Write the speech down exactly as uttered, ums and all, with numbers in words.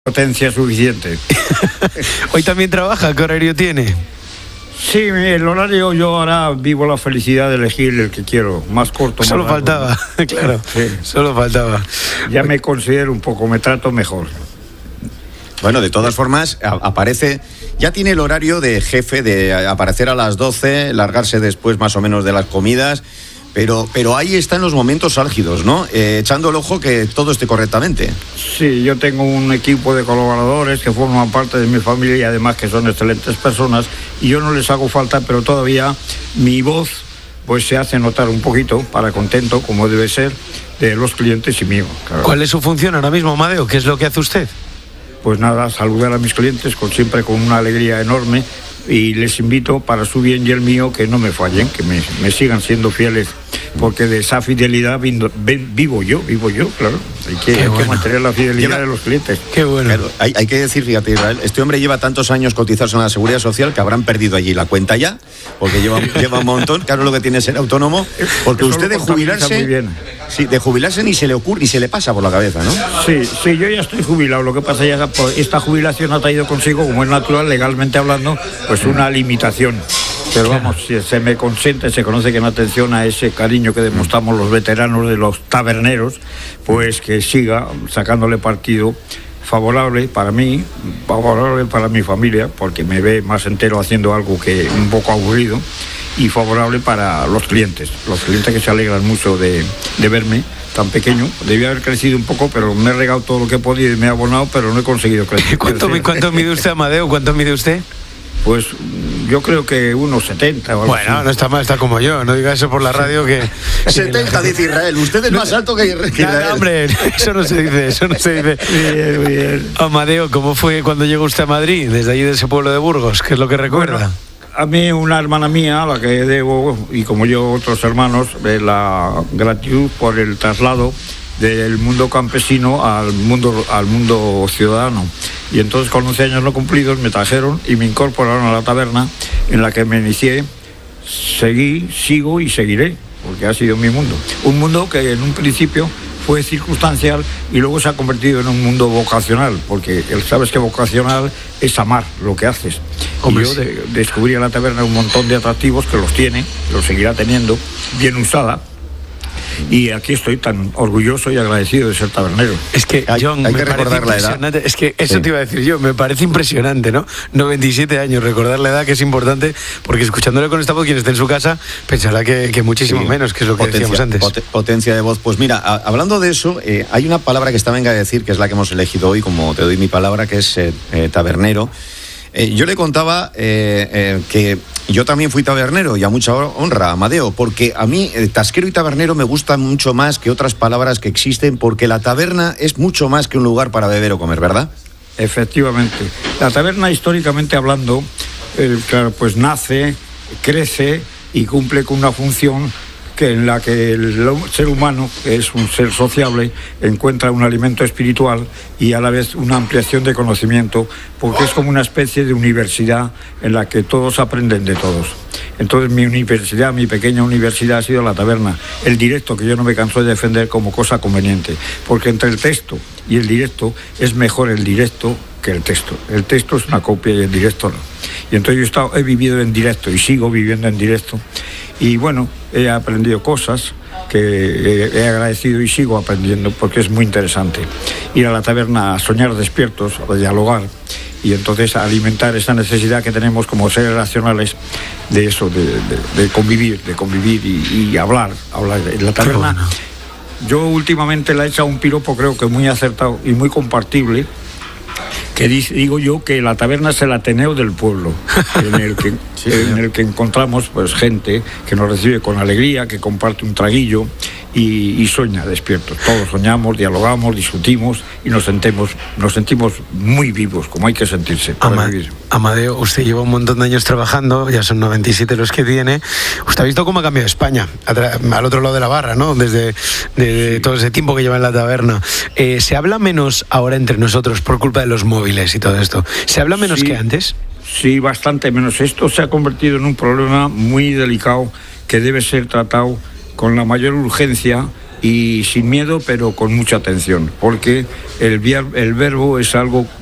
potencia suficiente. ¿Hoy también trabaja? ¿Qué horario tiene? Sí, el horario, yo ahora vivo la felicidad de elegir el que quiero, más corto, Solo más largo. faltaba, claro, sí. Solo faltaba. Ya me considero un poco, me trato mejor. Bueno, de todas formas, a- aparece, ya tiene el horario de jefe de aparecer a las doce, largarse después más o menos de las comidas, pero, pero ahí están los momentos álgidos, ¿no? Eh, echando el ojo que todo esté correctamente. Sí, yo tengo un equipo de colaboradores que forman parte de mi familia y además que son excelentes personas y yo no les hago falta, pero todavía mi voz pues se hace notar un poquito para contento, como debe ser, de los clientes y mío. Claro. ¿Cuál es su función ahora mismo, Amadeo? ¿Qué es lo que hace usted? Pues nada, saludar a mis clientes con, siempre con una alegría enorme y les invito para su bien y el mío que no me fallen, que me, me sigan siendo fieles, porque de esa fidelidad vivo, vivo yo, vivo yo, claro. Hay que, hay bueno. que mantener la fidelidad Lleva... de los clientes. Qué bueno. Claro, hay, hay que decir, fíjate, Israel, este hombre lleva tantos años cotizados en la Seguridad Social que habrán perdido allí la cuenta ya, porque lleva, lleva un montón. Claro, lo que tiene es ser autónomo, porque Eso usted de lo contabiliza muy jubilarse, bien. sí, de jubilarse ni se le ocurre, ni se le pasa por la cabeza, ¿no? Sí, sí, yo ya estoy jubilado. Lo que pasa es que esta jubilación ha traído consigo, como es natural, legalmente hablando, pues una limitación. Pero vamos, si se me consiente, se conoce que en atención a ese cariño que demostramos los veteranos de los taberneros, pues que siga sacándole partido favorable para mí, favorable para mi familia, porque me ve más entero haciendo algo que un poco aburrido, y favorable para los clientes, los clientes que se alegran mucho de, de verme tan pequeño. Debía haber crecido un poco, pero me he regado todo lo que he podido y me he abonado, pero no he conseguido crecer. ¿Cuánto, ¿Cuánto mide usted, Amadeo? ¿Cuánto mide usted? Pues yo creo que unos setenta o algo Bueno, así. no está mal, está como yo. No diga eso por la radio que... setenta, dice Israel. Usted es más alto que que Nada, Israel. hombre, eso no se dice, eso no se dice. Bien, bien. Amadeo, ¿cómo fue cuando llegó usted a Madrid, desde allí de ese pueblo de Burgos? ¿Qué es lo que recuerda? Bueno, a mí una hermana mía, a la que debo, y como yo otros hermanos, de la gratitud por el traslado del mundo campesino al mundo al mundo ciudadano. Y entonces con once años no cumplidos me trajeron y me incorporaron a la taberna en la que me inicié, seguí, sigo y seguiré, porque ha sido mi mundo. Un mundo que en un principio fue circunstancial y luego se ha convertido en un mundo vocacional, porque él sabes que vocacional es amar lo que haces. Hombre, y yo sí. de, descubrí en la taberna un montón de atractivos que los tiene, los seguirá teniendo, bien usada. Y aquí estoy tan orgulloso y agradecido de ser tabernero. Es que, Hay- John, hay me que parece recordar la edad. impresionante. Es que eso Sí. te iba a decir yo, me parece impresionante, ¿no? noventa y siete años, recordar la edad, que es importante, porque escuchándole con esta voz, quien esté en su casa, pensará que, que muchísimo Sí. menos, que es lo que Potencia, decíamos antes. pote- potencia de voz. Pues mira, a- hablando de eso, eh, hay una palabra que está venga a decir, que es la que hemos elegido hoy, como te doy mi palabra, que es eh, eh, tabernero. Eh, yo le contaba eh, eh, que yo también fui tabernero, y a mucha honra, Amadeo, porque a mí eh, tasquero y tabernero me gustan mucho más que otras palabras que existen, porque la taberna es mucho más que un lugar para beber o comer, ¿verdad? Efectivamente. La taberna, históricamente hablando, eh, claro, pues nace, crece y cumple con una función que en la que el ser humano, que es un ser sociable, encuentra un alimento espiritual y a la vez una ampliación de conocimiento, porque es como una especie de universidad en la que todos aprenden de todos. Entonces mi universidad, mi pequeña universidad ha sido la taberna, el directo, que yo no me canso de defender como cosa conveniente, porque entre el texto y el directo es mejor el directo que el texto. El texto es una copia y el directo no. Y entonces yo he, estado, he vivido en directo y sigo viviendo en directo. Y bueno, he aprendido cosas que he, he agradecido y sigo aprendiendo porque es muy interesante. Ir a la taberna a soñar despiertos, a dialogar y entonces a alimentar esa necesidad que tenemos como seres racionales de eso, de, de, de convivir, de convivir y, y hablar, hablar. En la taberna, bueno. Yo últimamente le he echado un piropo, creo que muy acertado y muy compartible, que digo yo que la taberna es el Ateneo del pueblo, en el que, Sí, en el que encontramos pues gente que nos recibe con alegría, que comparte un traguillo y, y sueña despiertos. Todos soñamos, dialogamos, discutimos y nos sentimos, nos sentimos muy vivos, como hay que sentirse para Ama- vivir. Amadeo, usted lleva un montón de años trabajando, ya son noventa y siete los que tiene. Usted ha visto cómo ha cambiado España, atra- al otro lado de la barra, ¿no? Desde de, de todo ese tiempo que lleva en la taberna. Eh, ¿Se habla menos ahora entre nosotros por culpa de los móviles y todo esto? ¿Se habla menos Sí. que antes? Sí, bastante menos. Esto se ha convertido en un problema muy delicado que debe ser tratado con la mayor urgencia y sin miedo, pero con mucha atención, porque el, el verbo es algo